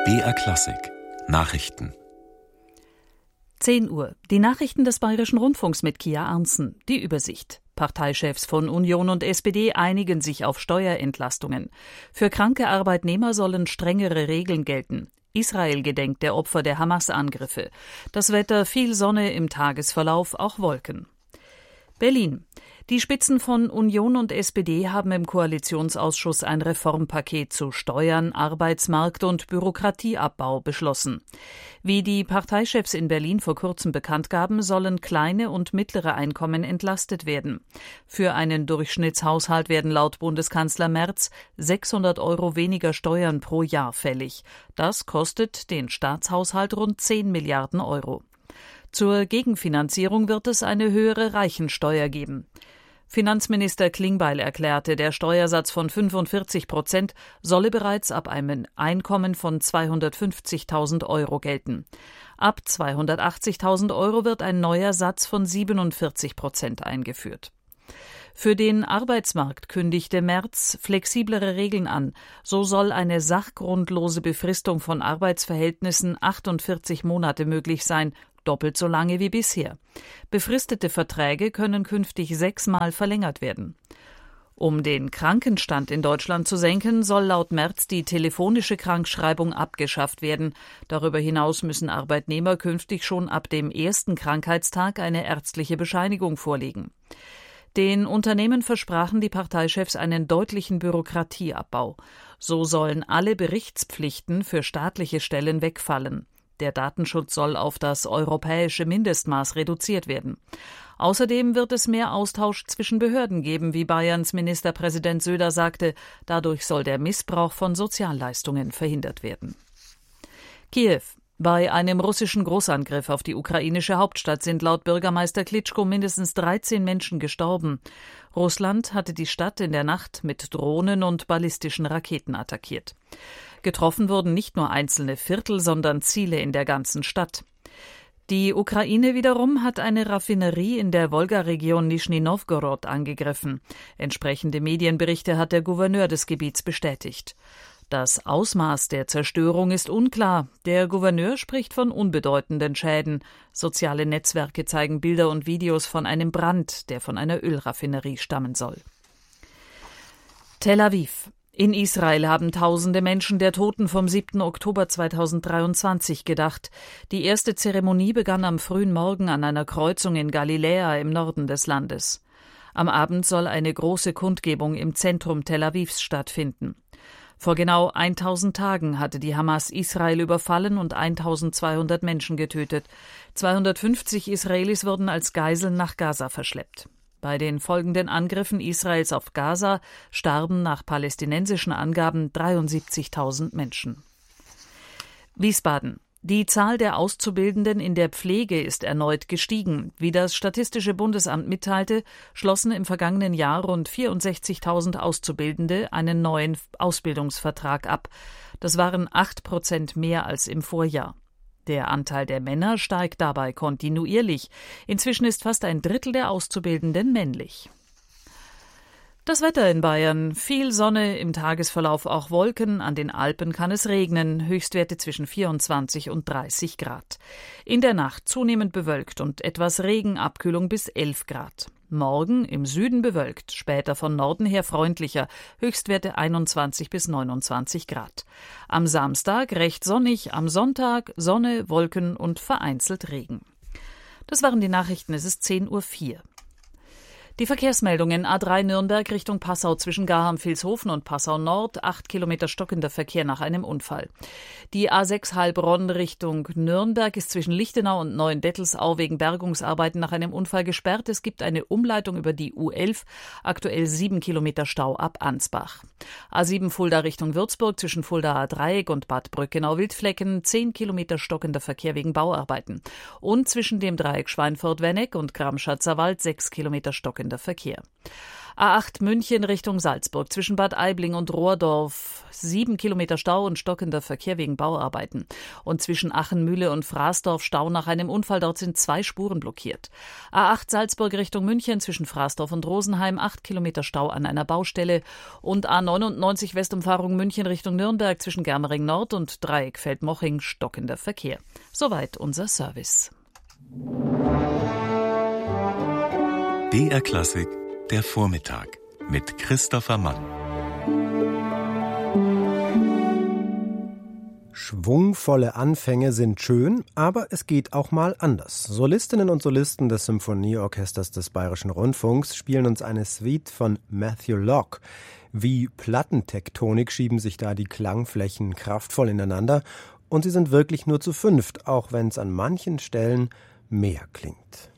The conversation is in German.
BR Klassik Nachrichten 10 Uhr. Die Nachrichten des Bayerischen Rundfunks mit Kia Arntzen. Die Übersicht. Parteichefs von Union und SPD einigen sich auf Steuerentlastungen. Für kranke Arbeitnehmer sollen strengere Regeln gelten. Israel gedenkt der Opfer der Hamas-Angriffe. Das Wetter: viel Sonne, im Tagesverlauf auch Wolken. Berlin. Die Spitzen von Union und SPD haben im Koalitionsausschuss ein Reformpaket zu Steuern, Arbeitsmarkt und Bürokratieabbau beschlossen. Wie die Parteichefs in Berlin vor kurzem bekannt gaben, sollen kleine und mittlere Einkommen entlastet werden. Für einen Durchschnittshaushalt werden laut Bundeskanzler Merz 600 € weniger Steuern pro Jahr fällig. Das kostet den Staatshaushalt rund 10 Milliarden Euro. Zur Gegenfinanzierung wird es eine höhere Reichensteuer geben. Finanzminister Klingbeil erklärte, der Steuersatz von 45% solle bereits ab einem Einkommen von 250.000 € gelten. Ab 280.000 € wird ein neuer Satz von 47% eingeführt. Für den Arbeitsmarkt kündigte Merz flexiblere Regeln an. So soll eine sachgrundlose Befristung von Arbeitsverhältnissen 48 Monate möglich sein, doppelt so lange wie bisher. Befristete Verträge können künftig 6-mal verlängert werden. Um den Krankenstand in Deutschland zu senken, soll laut Merz die telefonische Krankschreibung abgeschafft werden. Darüber hinaus müssen Arbeitnehmer künftig schon ab dem ersten Krankheitstag eine ärztliche Bescheinigung vorlegen. Den Unternehmen versprachen die Parteichefs einen deutlichen Bürokratieabbau. So sollen alle Berichtspflichten für staatliche Stellen wegfallen. Der Datenschutz soll auf das europäische Mindestmaß reduziert werden. Außerdem wird es mehr Austausch zwischen Behörden geben, wie Bayerns Ministerpräsident Söder sagte. Dadurch soll der Missbrauch von Sozialleistungen verhindert werden. Kiew. Bei einem russischen Großangriff auf die ukrainische Hauptstadt sind laut Bürgermeister Klitschko mindestens 13 Menschen gestorben. Russland hatte die Stadt in der Nacht mit Drohnen und ballistischen Raketen attackiert. Getroffen wurden nicht nur einzelne Viertel, sondern Ziele in der ganzen Stadt. Die Ukraine wiederum hat eine Raffinerie in der Wolga-Region Nischni Nowgorod angegriffen. Entsprechende Medienberichte hat der Gouverneur des Gebiets bestätigt. Das Ausmaß der Zerstörung ist unklar. Der Gouverneur spricht von unbedeutenden Schäden. Soziale Netzwerke zeigen Bilder und Videos von einem Brand, der von einer Ölraffinerie stammen soll. Tel Aviv. In Israel haben tausende Menschen der Toten vom 7. Oktober 2023 gedacht. Die erste Zeremonie begann am frühen Morgen an einer Kreuzung in Galiläa im Norden des Landes. Am Abend soll eine große Kundgebung im Zentrum Tel Avivs stattfinden. Vor genau 1000 Tagen hatte die Hamas Israel überfallen und 1200 Menschen getötet. 250 Israelis wurden als Geiseln nach Gaza verschleppt. Bei den folgenden Angriffen Israels auf Gaza starben nach palästinensischen Angaben 73.000 Menschen. Wiesbaden. Die Zahl der Auszubildenden in der Pflege ist erneut gestiegen. Wie das Statistische Bundesamt mitteilte, schlossen im vergangenen Jahr rund 64.000 Auszubildende einen neuen Ausbildungsvertrag ab. Das waren 8% mehr als im Vorjahr. Der Anteil der Männer steigt dabei kontinuierlich. Inzwischen ist fast ein Drittel der Auszubildenden männlich. Das Wetter in Bayern: viel Sonne, im Tagesverlauf auch Wolken, an den Alpen kann es regnen, Höchstwerte zwischen 24 und 30 Grad. In der Nacht zunehmend bewölkt und etwas Regen, Abkühlung bis 11 Grad. Morgen im Süden bewölkt, später von Norden her freundlicher, Höchstwerte 21 bis 29 Grad. Am Samstag recht sonnig, am Sonntag Sonne, Wolken und vereinzelt Regen. Das waren die Nachrichten, es ist 10:04 Uhr. Die Verkehrsmeldungen: A3 Nürnberg Richtung Passau zwischen Garham-Vilshofen und Passau Nord, 8 Kilometer stockender Verkehr nach einem Unfall. Die A6 Heilbronn Richtung Nürnberg ist zwischen Lichtenau und Neuendettelsau wegen Bergungsarbeiten nach einem Unfall gesperrt. Es gibt eine Umleitung über die U11, aktuell 7 Kilometer Stau ab Ansbach. A7 Fulda Richtung Würzburg zwischen Fuldaer Dreieck und Bad Brückenau-Wildflecken, 10 Kilometer stockender Verkehr wegen Bauarbeiten. Und zwischen dem Dreieck Schweinfurt-Wenneck und Gramschatzer Wald 6 Kilometer stockender stockender Verkehr. A8 München Richtung Salzburg zwischen Bad Aibling und Rohrdorf. 7 Kilometer Stau und stockender Verkehr wegen Bauarbeiten. Und zwischen Achenmühle und Fraßdorf Stau nach einem Unfall. Dort sind 2 Spuren blockiert. A8 Salzburg Richtung München zwischen Fraßdorf und Rosenheim. 8 Kilometer Stau an einer Baustelle. Und A99 Westumfahrung München Richtung Nürnberg zwischen Germering Nord und Dreieck Feldmoching. Stockender Verkehr. Soweit unser Service. BR Klassik, der Vormittag mit Christopher Mann. Schwungvolle Anfänge sind schön, aber es geht auch mal anders. Solistinnen und Solisten des Symphonieorchesters des Bayerischen Rundfunks spielen uns eine Suite von Matthew Locke. Wie Plattentektonik schieben sich da die Klangflächen kraftvoll ineinander und sie sind wirklich nur zu 5, auch wenn es an manchen Stellen mehr klingt.